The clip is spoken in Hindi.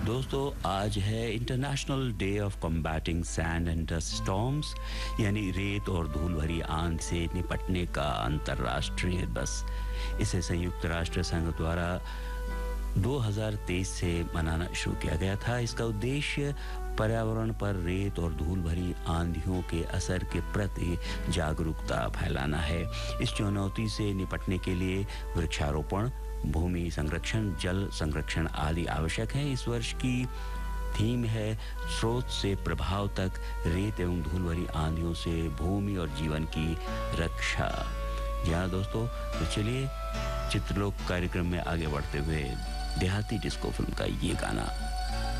दोस्तों आज है international day of combating sand and dust storms, यानी रेत और धूल भरी आंध से निपटने का अंतर्राष्ट्रीय दिवस। इसे संयुक्त राष्ट्र संघ द्वारा 2023 से मनाना शुरू किया गया था। इसका उद्देश्य पर्यावरण पर रेत और धूल भरी आंधियों के असर के प्रति जागरूकता फैलाना है। इस चुनौती से निपटने के लिए वृक्षारोपण, भूमि संरक्षण, जल संरक्षण आदि आवश्यक है। इस वर्ष की थीम है स्रोत से प्रभाव तक, रेत एवं धूल भरी आंधियों से भूमि और जीवन की रक्षा। जी हाँ दोस्तों, तो चलिए चित्रलोक कार्यक्रम में आगे बढ़ते हुए देहाती डिस्को फिल्म का ये गाना।